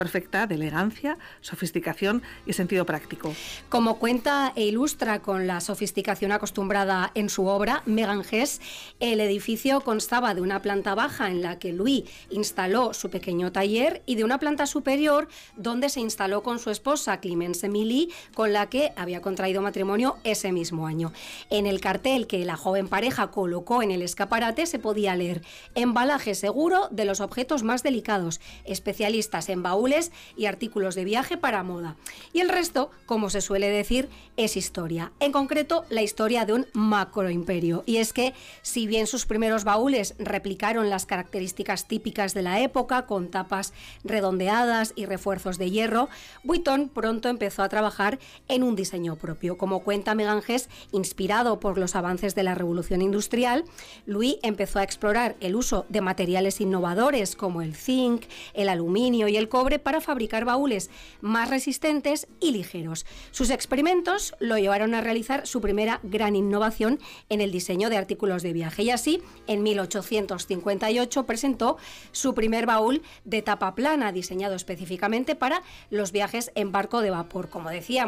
perfecta de elegancia, sofisticación y sentido práctico. Como cuenta e ilustra con la sofisticación acostumbrada en su obra, Megan Hess, el edificio constaba de una planta baja en la que Louis instaló su pequeño taller y de una planta superior donde se instaló con su esposa Clemence Emilie, con la que había contraído matrimonio ese mismo año. En el cartel que la joven pareja colocó en el escaparate se podía leer: embalaje seguro de los objetos más delicados, especialistas en baúles y artículos de viaje para moda. Y el resto, como se suele decir, es historia. En concreto, la historia de un macroimperio. Y es que, si bien sus primeros baúles replicaron las características típicas de la época, con tapas redondeadas y refuerzos de hierro, Vuitton pronto empezó a trabajar en un diseño propio. Como cuenta Megan Hess, inspirado por los avances de la revolución industrial, Louis empezó a explorar el uso de materiales innovadores como el zinc, el aluminio y el cobre para fabricar baúles más resistentes y ligeros. Sus experimentos lo llevaron a realizar su primera gran innovación en el diseño de artículos de viaje, y así en 1858 presentó su primer baúl de tapa plana, diseñado específicamente para los viajes en barco de vapor. Como decíamos,